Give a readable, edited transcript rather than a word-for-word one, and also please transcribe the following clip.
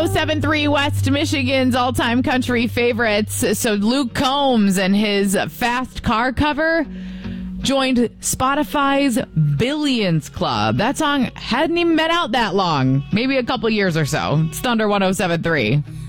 1073 West Michigan's all-time country favorites. So Luke Combs and his Fast Car cover joined Spotify's Billions Club. That song hadn't even been out that long. Maybe a couple years or so. It's Thunder 1073.